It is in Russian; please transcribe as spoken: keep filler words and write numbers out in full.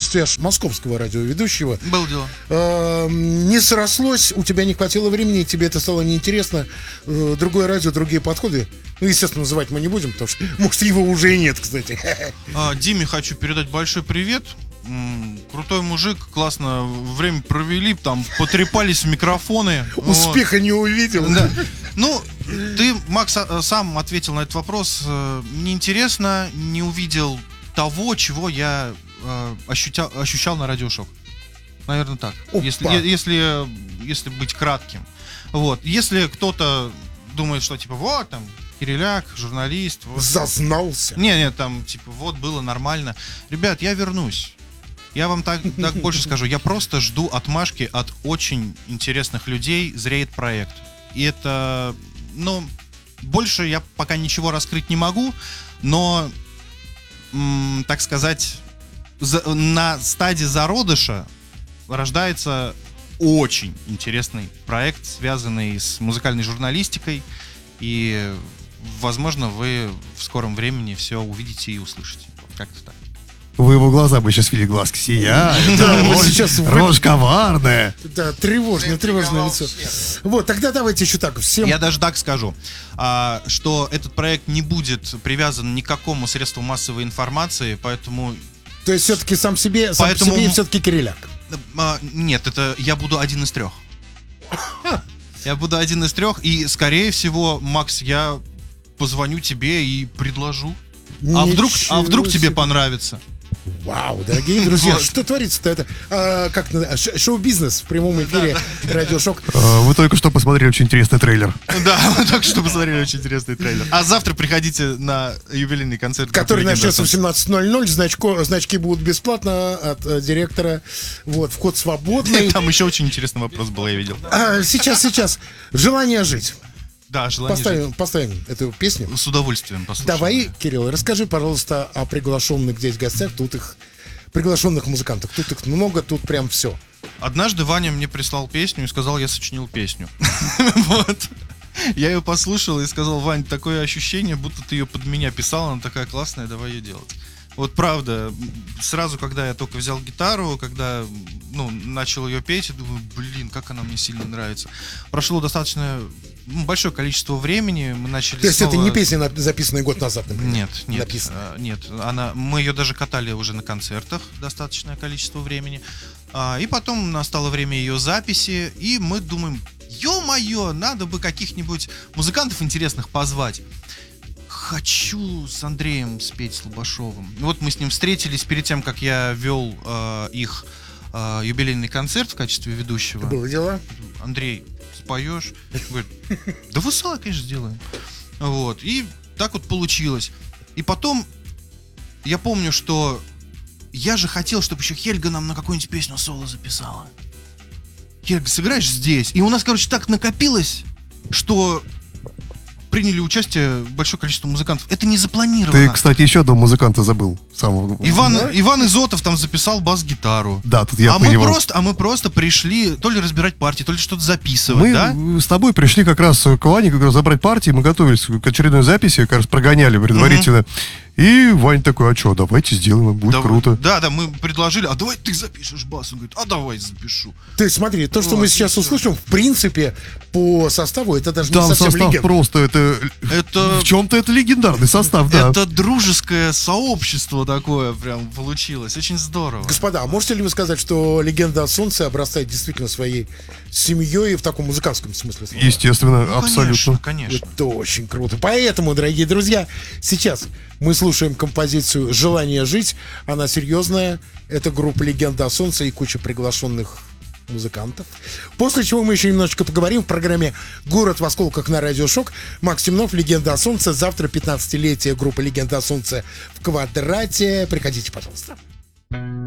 отсутствие московского радиоведущего. Было дело. Э, не срослось, у тебя не хватило времени, тебе это стало неинтересно. Э, другое радио, другие подходы. Ну, естественно, называть мы не будем, потому что, может, его уже и нет, кстати. А, Диме хочу передать большой привет. Крутой мужик, классно время провели, там потрепались в микрофоны. Успеха вот. Не увидел. Да. Ну, ты, Макс, сам ответил на этот вопрос. Мне интересно, не увидел того, чего я э, ощутял, ощущал на радиошок. Наверное, так. Если, если, если быть кратким. Вот. Если кто-то думает, что типа вот там Кириляк, журналист. Вот. Зазнался. Не, не, там типа вот было нормально. Ребят, я вернусь. Я вам так, так больше скажу. Я просто жду отмашки от очень интересных людей. Зреет проект. И это, ну, больше я пока ничего раскрыть не могу, но, м, так сказать, за, на стадии зародыша рождается очень интересный проект, связанный с музыкальной журналистикой, и, возможно, вы в скором времени все увидите и услышите. Как-то так. Вы его глаза бы сейчас видели, глазки сияют. Да, вот сейчас рожь коварная. Да, тревожное, тревожное лицо. Вот, тогда давайте еще так всем. Я даже так скажу, а, что этот проект не будет привязан ни к какому средству массовой информации, поэтому. То есть все-таки сам себе, сам поэтому... по себе все-таки Кириляк. А, нет, это я буду один из трех. Я буду один из трех, и скорее всего, Макс, я позвоню тебе и предложу. А вдруг, а вдруг тебе понравится? Вау, дорогие друзья, вот. Что творится-то это? А, как шоу-бизнес в прямом эфире, да, да. Радиошок. Вы только что посмотрели очень интересный трейлер. Да, вы только что посмотрели очень интересный трейлер. А завтра приходите на юбилейный концерт, который начнется в семнадцать ноль ноль. Значко, значки будут бесплатно от э, директора. Вот, вход свободный. Там еще очень интересный вопрос был, я видел. А, сейчас, сейчас. Желание жить. Да, желание поставим, жить. Поставим эту песню. С удовольствием послушаем. Давай, Кирилл, расскажи, пожалуйста, о приглашенных здесь гостях. Тут их приглашенных музыкантах. Тут их много, тут прям все. Однажды Ваня мне прислал песню и сказал, я сочинил песню. Вот. Я ее послушал и сказал, Вань, такое ощущение, будто ты ее под меня писал, она такая классная, давай ее делать. Вот правда, сразу, когда я только взял гитару, когда, ну, начал ее петь, я думаю, блин, как она мне сильно нравится. Прошло достаточно ну, большое количество времени, мы начали. То есть снова... это не песня, записанная год назад, например? Нет, нет, написано. нет. Она, мы ее даже катали уже на концертах достаточное количество времени. И потом настало время ее записи, и мы думаем, ё-моё, надо бы каких-нибудь музыкантов интересных позвать. Хочу с Андреем спеть с Лобашовым. Вот мы с ним встретились перед тем, как я вел э, их э, юбилейный концерт в качестве ведущего. Было дело. Андрей, споешь? Говорит, да высылай, конечно, сделаем. Вот. И так вот получилось. И потом я помню, что я же хотел, чтобы еще Хельга нам на какую-нибудь песню соло записала. Хельга, сыграешь здесь? И у нас, короче, так накопилось, что приняли участие большое количество музыкантов. Это не запланировано. Ты, кстати, еще одного музыканта забыл. Самого... Иван, да? Иван Изотов там записал бас-гитару. Да, тут я а понимал. мы просто, а мы просто пришли то ли разбирать партии, то ли что-то записывать, мы да? с тобой пришли как раз к Ване, как раз забрать партии, мы готовились к очередной записи, как раз прогоняли предварительно. Mm-hmm. И Ваня такой, а что, давайте сделаем, будет да, круто. Да, да, мы предложили, а давай ты запишешь бас. Он говорит, а давай запишу. То есть смотри, то, что вот, мы сейчас все. услышим, в принципе, по составу, это даже Там не совсем состав легенда. просто, это, это... в чем-то это легендарный состав, да. Это дружеское сообщество такое прям получилось, очень здорово. Господа, а можете ли вы сказать, что «Легенда о солнце» обрастает действительно своей семьей в таком музыкантском смысле слова? Естественно, ну, абсолютно. Конечно, конечно. Это очень круто. Поэтому, дорогие друзья, сейчас мы слушаем композицию «Желание жить». Она серьезная. Это группа «Легенда о солнце» и куча приглашенных музыкантов. После чего мы еще немножечко поговорим в программе «Город в осколках» на Радиошок. Макс Темнов, «Легенда о солнце». Завтра пятнадцатилетие группы «Легенда о солнце» в Квадрате. Приходите, пожалуйста.